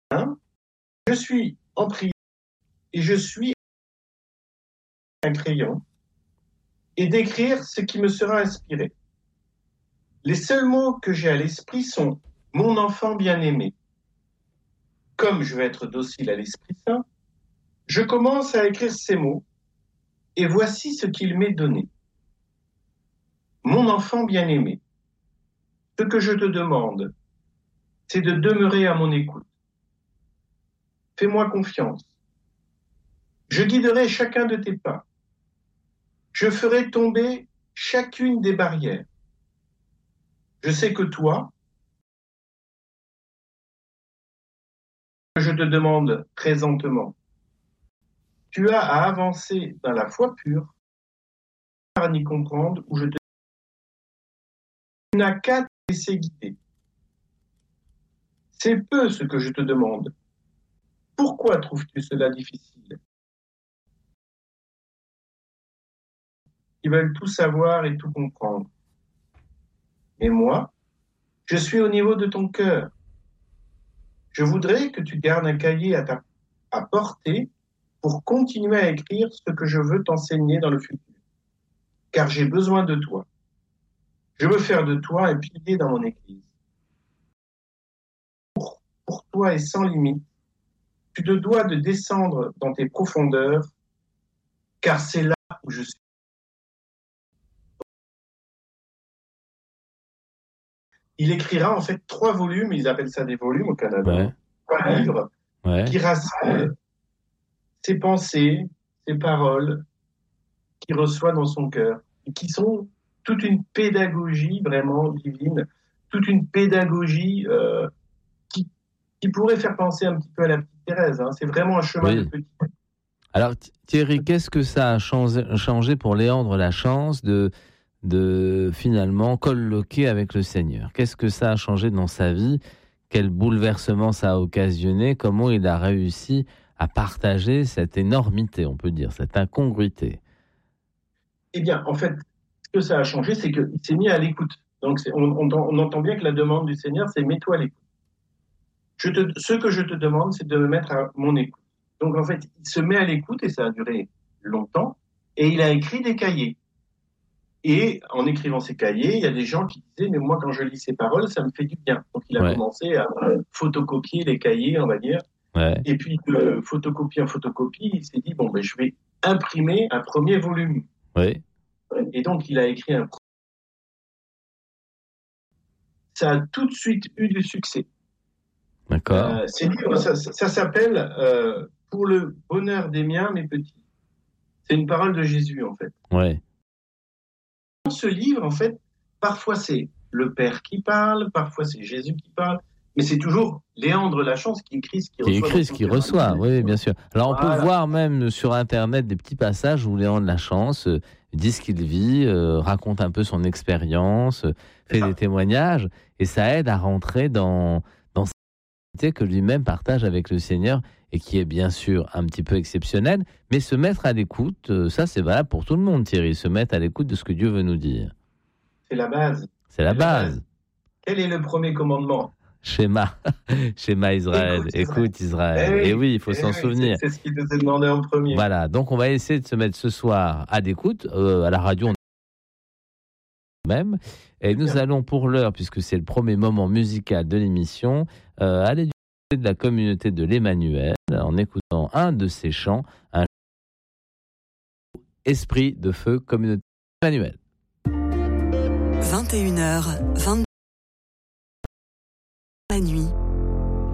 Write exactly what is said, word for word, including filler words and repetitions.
je suis en prière et je suis un crayon et d'écrire ce qui me sera inspiré. Les seuls mots que j'ai à l'esprit sont « mon enfant bien-aimé ». Comme je veux être docile à l'Esprit Saint, je commence à écrire ces mots et voici ce qu'il m'est donné. Mon enfant bien-aimé, ce que je te demande, c'est de demeurer à mon écoute. Fais-moi confiance. Je guiderai chacun de tes pas. Je ferai tomber chacune des barrières. Je sais que toi, je te demande présentement, tu as à avancer dans la foi pure, à n'y comprendre, où je te tu n'as qu'à te laisser guider. C'est peu ce que je te demande. Pourquoi trouves-tu cela difficile? Ils veulent tout savoir et tout comprendre. Mais moi, je suis au niveau de ton cœur. Je voudrais que tu gardes un cahier à ta à portée pour continuer à écrire ce que je veux t'enseigner dans le futur. Car j'ai besoin de toi. Je veux faire de toi un pilier dans mon Église. Pour, pour toi et sans limite, tu te dois de descendre dans tes profondeurs, car c'est là où je suis. Il écrira en fait trois volumes, ils appellent ça des volumes au Canada, ouais. trois livres, ouais. qui rassemblent ses pensées, ses paroles qu'il reçoit dans son cœur, et qui sont toute une pédagogie vraiment divine, toute une pédagogie euh, qui, qui pourrait faire penser un petit peu à la petite Thérèse. Hein. C'est vraiment un chemin oui. de petit. Alors Thierry, qu'est-ce que ça a changé, changé pour Léandre Lachance de, de finalement colloquer avec le Seigneur? Qu'est-ce que ça a changé dans sa vie? Quel bouleversement ça a occasionné? Comment il a réussi à partager cette énormité, on peut dire, cette incongruité? Eh bien, en fait, ce que ça a changé, c'est qu'il s'est mis à l'écoute. Donc, on, on, on entend bien que la demande du Seigneur, c'est « mets-toi à l'écoute ». Je te, ce que je te demande, c'est de me mettre à mon écoute. Donc, en fait, il se met à l'écoute, et ça a duré longtemps, et il a écrit des cahiers. Et en écrivant ces cahiers, il y a des gens qui disaient « mais moi, quand je lis ces paroles, ça me fait du bien ». Donc, il a ouais. commencé à photocopier les cahiers, on va dire. Ouais. Et puis, de photocopie en photocopie, il s'est dit « bon, ben, je vais imprimer un premier volume ». Oui. Et donc, il a écrit un... Ça a tout de suite eu du succès. D'accord. Euh, ces livres, ça, ça, ça s'appelle euh, « Pour le bonheur des miens, mes petits ». C'est une parole de Jésus, en fait. Ouais. Dans ce livre, en fait, parfois c'est le Père qui parle, parfois c'est Jésus qui parle, mais c'est toujours Léandre Lachance qui écrit ce qu'il qui reçoit. Écrit ce qu'il reçoit, oui, bien sûr. Alors, on voilà. peut voir même sur Internet des petits passages où Léandre Lachance euh, dit ce qu'il vit, euh, raconte un peu son expérience, euh, fait des témoignages, et ça aide à rentrer dans, dans cette réalité que lui-même partage avec le Seigneur, et qui est bien sûr un petit peu exceptionnelle, mais se mettre à l'écoute, euh, ça c'est valable pour tout le monde, Thierry, se mettre à l'écoute de ce que Dieu veut nous dire. C'est la base. C'est la, c'est base. la base. Quel est le premier commandement ? Schéma, schéma Israël, écoute, écoute Israël. Et oui, et oui, il faut s'en oui, souvenir. C'est, c'est ce qu'il nous a demandé en premier. Voilà, donc on va essayer de se mettre ce soir à l'écoute, euh, à la radio on même. Et nous Bien. allons pour l'heure, puisque c'est le premier moment musical de l'émission, euh, aller du côté de la communauté de l'Emmanuel, en écoutant un de ses chants, un Esprit de feu, communauté Emmanuel. vingt et une heures vingt la nuit.